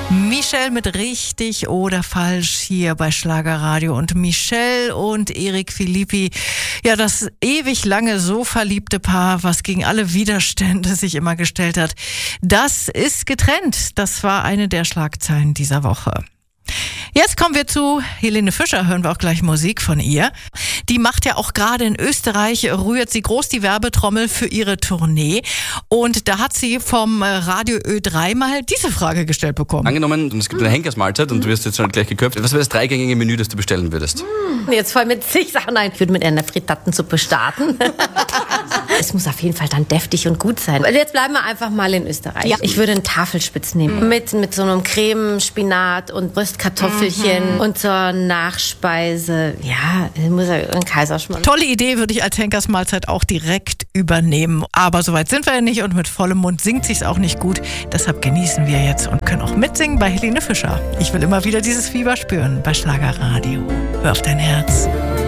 Michelle mit richtig oder falsch hier bei Schlagerradio. Und Michelle und Erik Philippi, ja, das ewig lange so verliebte Paar, was gegen alle Widerstände sich immer gestellt hat, das ist getrennt. Das war eine der Schlagzeilen dieser Woche. Jetzt kommen wir zu Helene Fischer, hören wir auch gleich Musik von ihr. Die macht ja auch gerade in Österreich, rührt sie groß die Werbetrommel für ihre Tournee. Und da hat sie vom Radio Ö3 mal diese Frage gestellt bekommen. Angenommen, es gibt eine Henkersmahlzeit und du wirst jetzt schon gleich geköpft. Was wäre das dreigängige Menü, das du bestellen würdest? Jetzt fallen mir zig Sachen ein. Ich würde mit einer Frittatensuppe starten. Es muss auf jeden Fall dann deftig und gut sein. Jetzt bleiben wir einfach mal in Österreich. Ja. Ich würde einen Tafelspitz nehmen. Mit so einem Creme, Spinat und Röstkartoffelchen. Und zur Nachspeise, ja, muss ja ein Kaiserschmarrn. Tolle Idee, würde ich als Henkersmahlzeit auch direkt übernehmen. Aber soweit sind wir ja nicht und mit vollem Mund singt sich's auch nicht gut. Deshalb genießen wir jetzt und können auch mitsingen bei Helene Fischer. Ich will immer wieder dieses Fieber spüren bei Schlagerradio. Hör auf dein Herz.